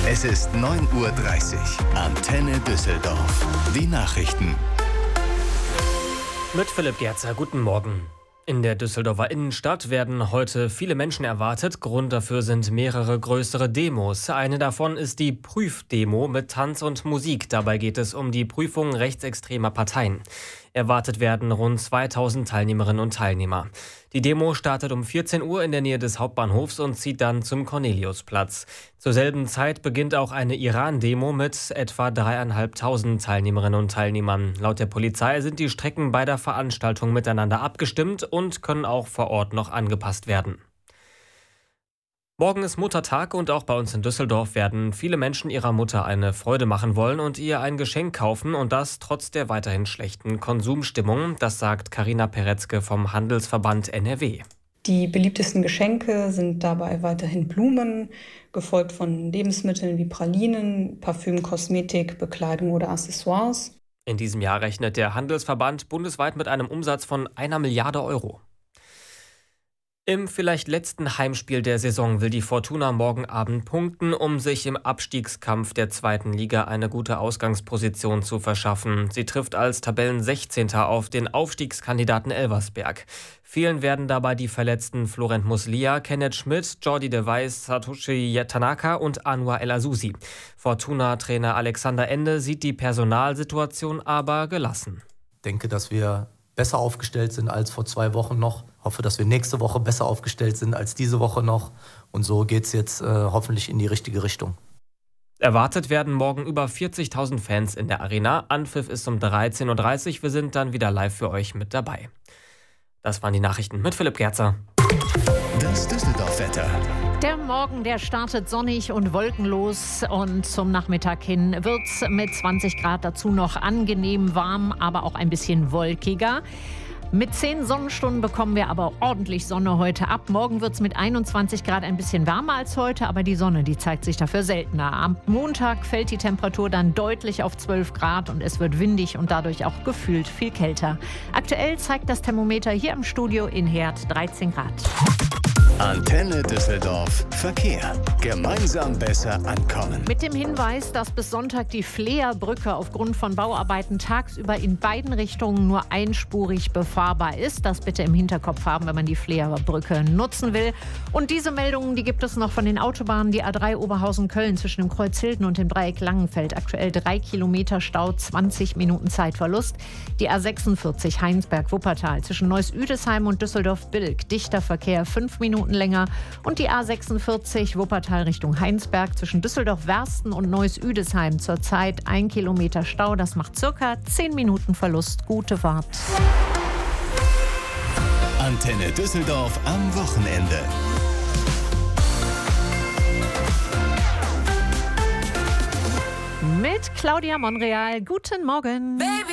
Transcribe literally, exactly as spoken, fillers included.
Es ist neun Uhr dreißig. Antenne Düsseldorf. Die Nachrichten. Mit Philipp Gerzer, guten Morgen. In der Düsseldorfer Innenstadt werden heute viele Menschen erwartet. Grund dafür sind mehrere größere Demos. Eine davon ist die Prüfdemo mit Tanz und Musik. Dabei geht es um die Prüfung rechtsextremer Parteien. Erwartet werden rund zweitausend Teilnehmerinnen und Teilnehmer. Die Demo startet um vierzehn Uhr in der Nähe des Hauptbahnhofs und zieht dann zum Corneliusplatz. Zur selben Zeit beginnt auch eine Iran-Demo mit etwa dreieinhalbtausend Teilnehmerinnen und Teilnehmern. Laut der Polizei sind die Strecken beider Veranstaltungen miteinander abgestimmt und können auch vor Ort noch angepasst werden. Morgen ist Muttertag und auch bei uns in Düsseldorf werden viele Menschen ihrer Mutter eine Freude machen wollen und ihr ein Geschenk kaufen, und das trotz der weiterhin schlechten Konsumstimmung. Das sagt Carina Peretzke vom Handelsverband N R W. Die beliebtesten Geschenke sind dabei weiterhin Blumen, gefolgt von Lebensmitteln wie Pralinen, Parfüm, Kosmetik, Bekleidung oder Accessoires. In diesem Jahr rechnet der Handelsverband bundesweit mit einem Umsatz von einer Milliarde Euro. Im vielleicht letzten Heimspiel der Saison will die Fortuna morgen Abend punkten, um sich im Abstiegskampf der zweiten Liga eine gute Ausgangsposition zu verschaffen. Sie trifft als Tabellensechzehnter auf den Aufstiegskandidaten Elversberg. Vielen werden dabei die verletzten Florent Muslia, Kenneth Schmidt, Jordi de Weiß, Satoshi Tanaka und Anwar El Azusi. Fortuna-Trainer Alexander Ende sieht die Personalsituation aber gelassen. Ich denke, dass wir besser aufgestellt sind als vor zwei Wochen noch. Ich hoffe, dass wir nächste Woche besser aufgestellt sind als diese Woche noch. Und so geht es jetzt äh, hoffentlich in die richtige Richtung. Erwartet werden morgen über vierzigtausend Fans in der Arena. Anpfiff ist um dreizehn Uhr dreißig. Wir sind dann wieder live für euch mit dabei. Das waren die Nachrichten mit Philipp Gerzer. Das Düsseldorf-Wetter. Der Morgen, der startet sonnig und wolkenlos, und zum Nachmittag hin wird es mit zwanzig Grad dazu noch angenehm warm, aber auch ein bisschen wolkiger. Mit zehn Sonnenstunden bekommen wir aber ordentlich Sonne heute ab. Morgen wird es mit einundzwanzig Grad ein bisschen wärmer als heute, aber die Sonne, die zeigt sich dafür seltener. Am Montag fällt die Temperatur dann deutlich auf zwölf Grad und es wird windig und dadurch auch gefühlt viel kälter. Aktuell zeigt das Thermometer hier im Studio in Herd dreizehn Grad. Antenne Düsseldorf Verkehr. Gemeinsam besser ankommen. Mit dem Hinweis, dass bis Sonntag die Fleerbrücke aufgrund von Bauarbeiten tagsüber in beiden Richtungen nur einspurig befahrbar ist. Das bitte im Hinterkopf haben, wenn man die Fleerbrücke nutzen will. Und diese Meldungen, die gibt es noch von den Autobahnen. Die A drei Oberhausen-Köln zwischen dem Kreuz Hilden und dem Dreieck Langenfeld. Aktuell drei Kilometer Stau, zwanzig Minuten Zeitverlust. Die A sechsundvierzig Heinsberg-Wuppertal zwischen Neuss-Üdesheim und Düsseldorf-Bilk. Dichter Verkehr, fünf Minuten länger. Und die A sechsundvierzig Wuppertal Richtung Heinsberg zwischen Düsseldorf-Wersten und Neuss-Üdesheim zurzeit ein Kilometer Stau. Das macht circa zehn Minuten Verlust. Gute Fahrt. Antenne Düsseldorf am Wochenende. Mit Claudia Monreal. Guten Morgen. Baby.